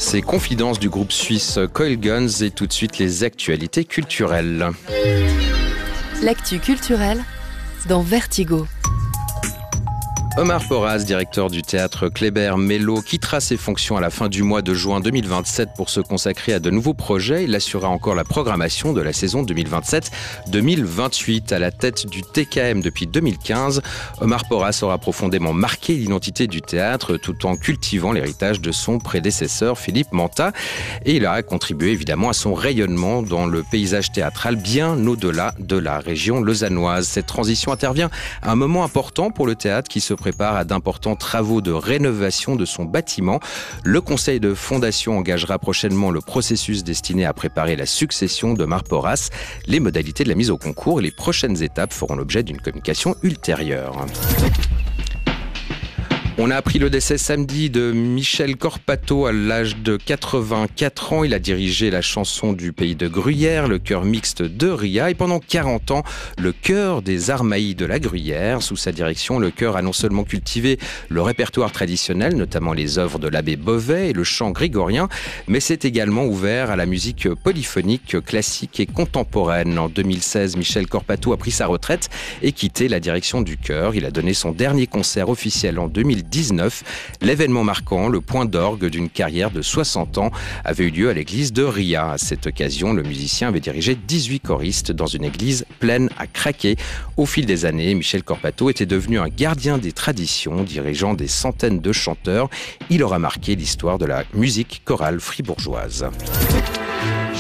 C'est Confidences du groupe suisse Coil Guns et tout de suite les actualités culturelles. L'actu culturelle dans Vertigo. Omar Porras, directeur du théâtre Kléber-Mélot, quittera ses fonctions à la fin du mois de juin 2027 pour se consacrer à de nouveaux projets. Il assurera encore la programmation de la saison 2027-2028 à la tête du TKM depuis 2015. Omar Porras aura profondément marqué l'identité du théâtre tout en cultivant l'héritage de son prédécesseur Philippe Manta. Et il a contribué évidemment à son rayonnement dans le paysage théâtral bien au-delà de la région lausannoise. Cette transition intervient à un moment important pour le théâtre qui se prépare à d'importants travaux de rénovation de son bâtiment. Le conseil de fondation engagera prochainement le processus destiné à préparer la succession d'Omar Porras. Les modalités de la mise au concours et les prochaines étapes feront l'objet d'une communication ultérieure. On a appris le décès samedi de Michel Corpato à l'âge de 84 ans. Il a dirigé la chanson du pays de Gruyère, le chœur mixte de Ria, et pendant 40 ans, le chœur des Armailles de la Gruyère. Sous sa direction, le chœur a non seulement cultivé le répertoire traditionnel, notamment les œuvres de l'abbé Beauvais et le chant grégorien, mais s'est également ouvert à la musique polyphonique, classique et contemporaine. En 2016, Michel Corpato a pris sa retraite et quitté la direction du chœur. Il a donné son dernier concert officiel en 2019. L'événement marquant, le point d'orgue d'une carrière de 60 ans, avait eu lieu à l'église de Ria. À cette occasion, le musicien avait dirigé 18 choristes dans une église pleine à craquer. Au fil des années, Michel Corpato était devenu un gardien des traditions, dirigeant des centaines de chanteurs. Il aura marqué l'histoire de la musique chorale fribourgeoise.